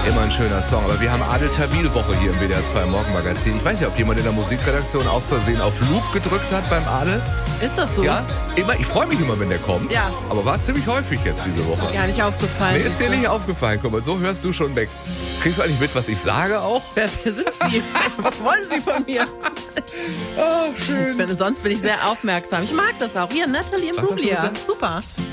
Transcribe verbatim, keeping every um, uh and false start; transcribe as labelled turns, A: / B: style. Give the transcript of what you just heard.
A: Immer ein schöner Song. Aber wir haben Adel Tawil-Woche hier im W D R zwei Morgenmagazin. Ich weiß nicht, ob jemand in der Musikredaktion aus Versehen auf Loop gedrückt hat beim Adel.
B: Ist das so?
A: Ja, immer. Ich freue mich immer, wenn der kommt.
B: Ja.
A: Aber war ziemlich häufig jetzt diese Woche.
B: Gar nicht aufgefallen.
A: Mir ist dir nicht aufgefallen. Guck mal, so hörst du schon weg. Kriegst du eigentlich mit, was ich sage auch?
B: Wer, wer sind Sie? Was wollen Sie von mir?
A: Oh, schön.
B: Ich bin, sonst bin ich sehr aufmerksam. Ich mag das auch. Hier, Natalie
A: Was hast du
B: Imbruglia.
A: gesagt?
B: Super.